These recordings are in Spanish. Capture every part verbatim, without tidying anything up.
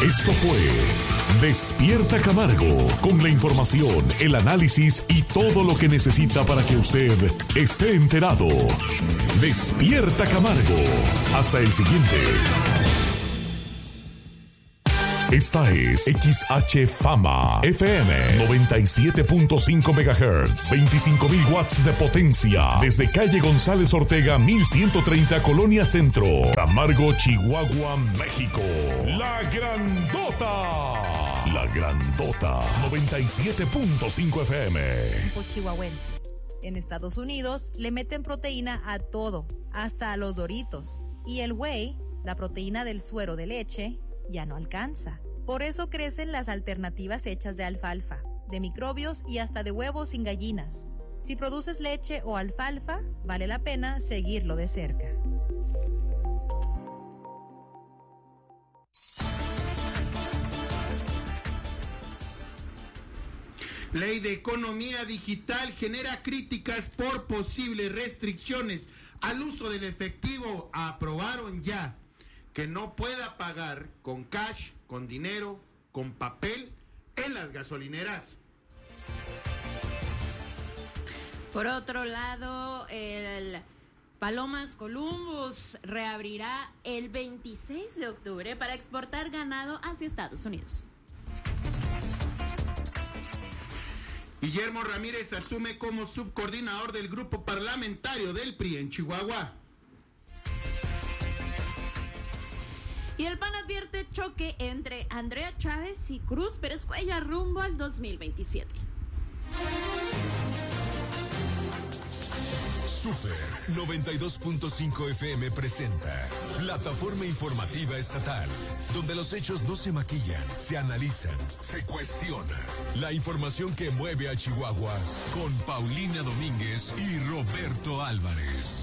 Esto fue Despierta Camargo, con la información, el análisis y todo lo que necesita para que usted esté enterado. Despierta Camargo. Hasta el siguiente. Esta es X H Fama F M noventa y siete punto cinco megahertz, veinticinco mil watts de potencia, desde calle González Ortega mil ciento treinta, Colonia Centro, Camargo, Chihuahua, México. La Grandota. La Grandota noventa y siete punto cinco F M. Chihuahuense. En Estados Unidos le meten proteína a todo, hasta a los Doritos. Y el whey, la proteína del suero de leche, ya no alcanza. Por eso crecen las alternativas hechas de alfalfa, de microbios y hasta de huevos sin gallinas. Si produces leche o alfalfa, vale la pena seguirlo de cerca. Ley de Economía Digital genera críticas por posibles restricciones al uso del efectivo. Aprobaron ya que no pueda pagar con cash, con dinero, con papel en las gasolineras. Por otro lado, el Palomas Columbus reabrirá el veintiséis de octubre para exportar ganado hacia Estados Unidos. Guillermo Ramírez asume como subcoordinador del grupo parlamentario del P R I en Chihuahua. Y el P A N advierte choque entre Andrea Chávez y Cruz Pérez Cuellar rumbo al dos mil veintisiete. Super noventa y dos punto cinco F M presenta Plataforma Informativa Estatal, donde los hechos no se maquillan, se analizan, se cuestiona. La información que mueve a Chihuahua con Paulina Domínguez y Roberto Álvarez.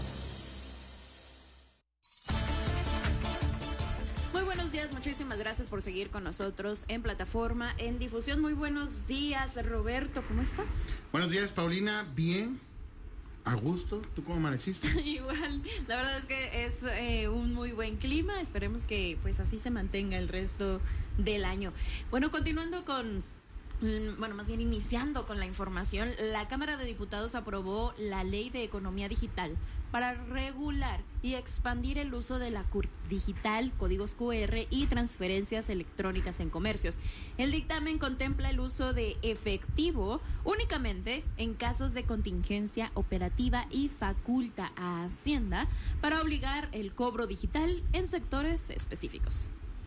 Muchísimas gracias por seguir con nosotros en Plataforma, en difusión. Muy buenos días, Roberto, ¿cómo estás? Buenos días, Paulina, bien, a gusto. ¿Tú cómo amaneciste? Igual, la verdad es que es eh, un muy buen clima. Esperemos que pues así se mantenga el resto del año. Bueno, continuando con... Bueno, más bien iniciando con la información, la Cámara de Diputados aprobó la Ley de Economía Digital para regular y expandir el uso de la C U R digital, códigos Q R y transferencias electrónicas en comercios. El dictamen contempla el uso de efectivo únicamente en casos de contingencia operativa y faculta a Hacienda para obligar el cobro digital en sectores específicos.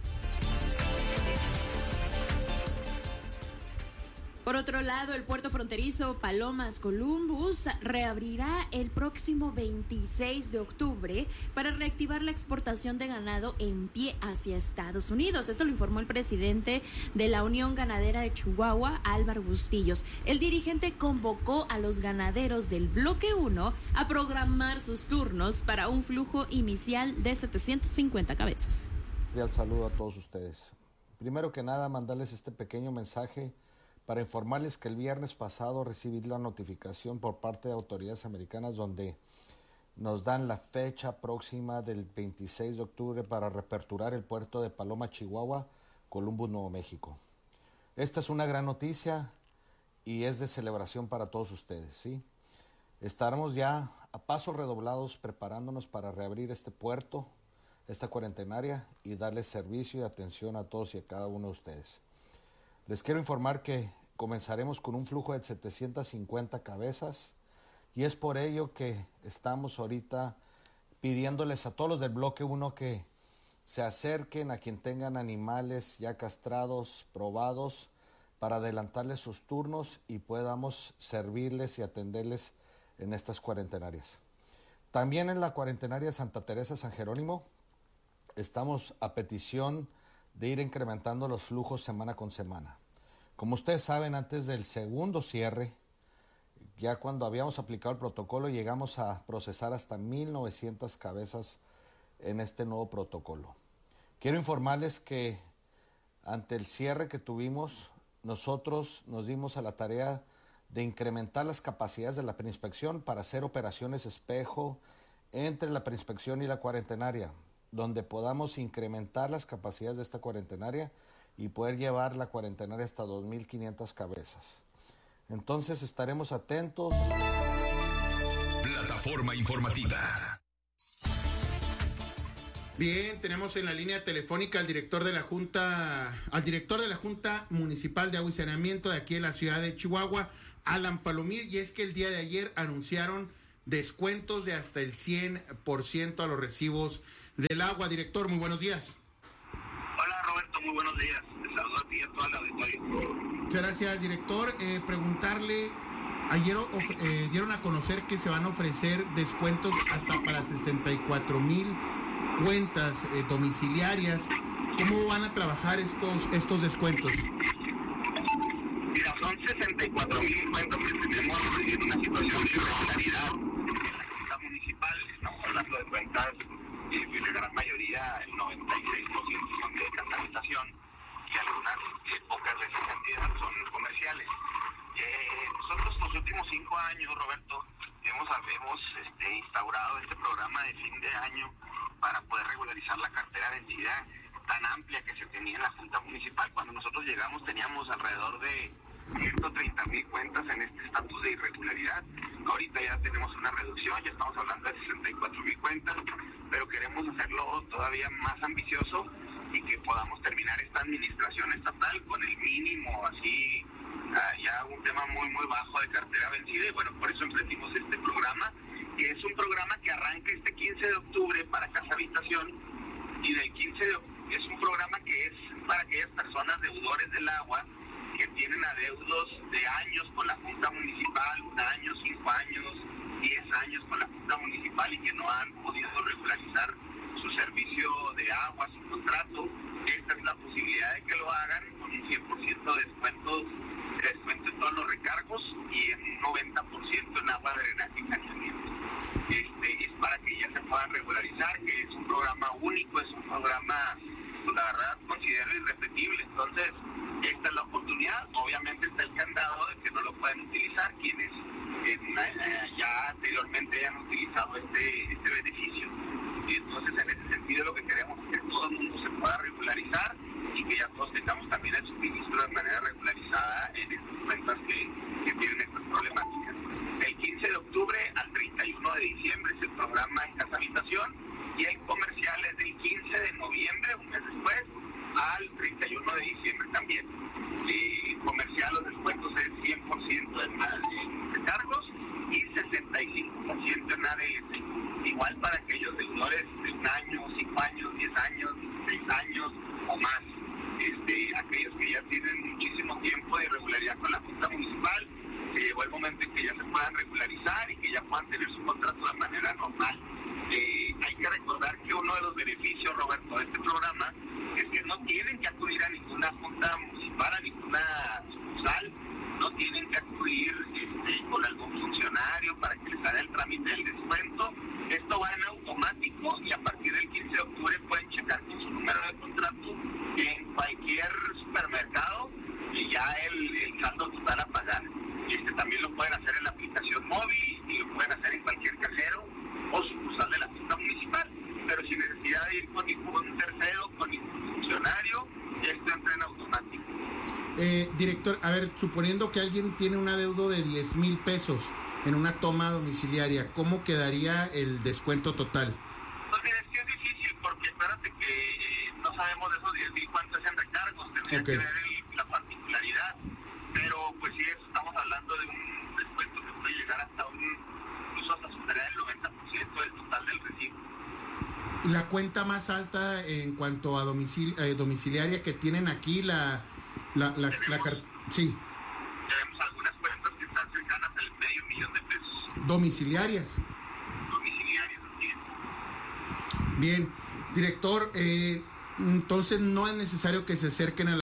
Por otro lado, el puerto fronterizo Palomas Columbus reabrirá el próximo veintiséis de octubre para reactivar la exportación de ganado en pie hacia Estados Unidos. Esto lo informó el presidente de la Unión Ganadera de Chihuahua, Álvaro Bustillos. El dirigente convocó a los ganaderos del bloque uno a programar sus turnos para un flujo inicial de setecientas cincuenta cabezas. Cordial saludo a todos ustedes. Primero que nada, mandarles este pequeño mensaje para informarles que el viernes pasado recibí la notificación por parte de autoridades americanas donde nos dan la fecha próxima del veintiséis de octubre para reaperturar el puerto de Paloma, Chihuahua, Columbus, Nuevo México. Esta es una gran noticia y es de celebración para todos ustedes, ¿sí? Estaremos ya a pasos redoblados preparándonos para reabrir este puerto, esta cuarentenaria y darles servicio y atención a todos y a cada uno de ustedes. Les quiero informar que comenzaremos con un flujo de setecientas cincuenta cabezas y es por ello que estamos ahorita pidiéndoles a todos los del bloque uno que se acerquen a quien tengan animales ya castrados, probados, para adelantarles sus turnos y podamos servirles y atenderles en estas cuarentenarias. También en la cuarentenaria Santa Teresa San Jerónimo estamos a petición de ir incrementando los flujos semana con semana. Como ustedes saben, antes del segundo cierre, ya cuando habíamos aplicado el protocolo, llegamos a procesar hasta mil novecientas cabezas en este nuevo protocolo. Quiero informarles que ante el cierre que tuvimos, nosotros nos dimos a la tarea de incrementar las capacidades de la preinspección para hacer operaciones espejo entre la preinspección y la cuarentenaria. donde podamos incrementar las capacidades de esta cuarentenaria y poder llevar la cuarentenaria hasta dos mil quinientas cabezas. Entonces estaremos atentos. Plataforma informativa. Bien, tenemos en la línea telefónica al director de la Junta, al director de la Junta Municipal de Agua y Saneamiento de aquí en la ciudad de Chihuahua, Alan Palomir, y es que el día de ayer anunciaron descuentos de hasta el cien por ciento a los recibos del agua. Director, muy buenos días. Hola Roberto, muy buenos días. Te saludo a ti y a toda la auditoría. Muchas gracias, director. Eh, preguntarle, ayer eh, dieron a conocer que se van a ofrecer descuentos hasta para sesenta y cuatro mil cuentas eh, domiciliarias. ¿Cómo van a trabajar estos estos descuentos? Mira, son sesenta y cuatro mil cuentas que tenemos en una situación de irregularidad. La Junta Municipal, estamos hablando de cuentas, eh, la gran mayoría, el noventa y seis por ciento son de capitalización y algunas eh, pocas de esas cantidades son comerciales. Eh, nosotros los últimos cinco años, Roberto, hemos, hemos este, instaurado este programa de fin de año para poder regularizar la cartera de entidad tan amplia que se tenía en la Junta Municipal. Cuando nosotros llegamos teníamos alrededor de ciento treinta mil cuentas en este estatus de irregularidad. Ahorita ya tenemos una reducción, ya estamos hablando de sesenta y cuatro mil cuentas, pero queremos hacerlo todavía más ambicioso y que podamos terminar esta administración estatal con el mínimo, así, uh, ya un tema muy, muy bajo de cartera vencida, y bueno, por eso emprendimos este programa, que es un programa que arranca este quince de octubre para Casa Habitación, y del quince de octubre es un programa que es para aquellas personas deudores del agua que tienen adeudos de años con la Junta Municipal, un año, cinco años, diez años con la Junta Municipal y que no han podido regularizar su servicio de agua, su contrato. Esta es la posibilidad de que lo hagan con un cien por ciento de descuento, de descuento en todos los recargos y en un noventa por ciento en agua, drenaje y saneamiento. Este, es para que ya se puedan regularizar, que es un programa único, es un programa, pues, la verdad, considero irrepetible. Entonces, esta es la oportunidad. Obviamente está el candado de que no lo pueden utilizar quienes eh, eh, ya anteriormente hayan utilizado este, este beneficio. Y entonces, en ese sentido, lo que queremos es que todo el mundo se pueda regularizar y que ya todos tengamos también el suministro de manera regularizada en estas cuentas que, que tienen estas problemáticas. Del quince de octubre al treinta y uno de diciembre es el programa en Casa Habitación y hay comerciales del quince de noviembre, un mes después, al treinta y uno de diciembre también. Eh, comercial, los descuentos es cien por ciento en, en recargos y sesenta y cinco por ciento en A D S. Igual para aquellos deudores de un año, cinco años, diez años, seis años o más. Este, aquellos que ya tienen muchísimo tiempo de irregularidad con la Junta Municipal, que llegó el momento en que ya se puedan regularizar y que ya puedan tener su contrato de manera normal. Eh, hay que recordar que uno de los beneficios, Roberto, de este programa es que no tienen que acudir a ninguna Junta Municipal, a ninguna sucursal, no tienen que acudir este, con algún funcionario para que les haga el trámite del descuento. Esto va en automático y a partir del quince de octubre pueden checar con su número de contrato en cualquier supermercado y ya el, el saldo total a pagar. Este también lo pueden hacer en la aplicación móvil y lo pueden hacer en cualquier cajero o sucursal de la Junta Municipal, pero sin necesidad de ir con ningún tercero, con ningún funcionario, esto entra en automático. Eh, director, a ver, suponiendo que alguien tiene un adeudo de diez mil pesos en una toma domiciliaria, ¿cómo quedaría el descuento total? Pues mira, es que es difícil porque espérate que eh, no sabemos de esos diez mil cuántos es en recargos, tendría okay. que ver el, la particularidad, pero pues sí, estamos hablando de un descuento que puede llegar hasta un, incluso hasta superar el noventa por ciento del total del recibo. La cuenta más alta en cuanto a domicil, eh, domiciliaria que tienen aquí, la... la, la, la car- sí. Tenemos algunas cuentas que están cercanas al medio millón de pesos. ¿Domiciliarias? Domiciliarias, así es. Bien, director, eh, entonces no es necesario que se acerquen a la